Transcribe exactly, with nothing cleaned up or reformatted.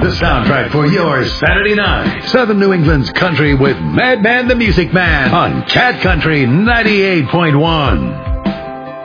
the soundtrack for your Saturday night. Southern New England's country with Madman the Music Man on Cat Country ninety-eight point one.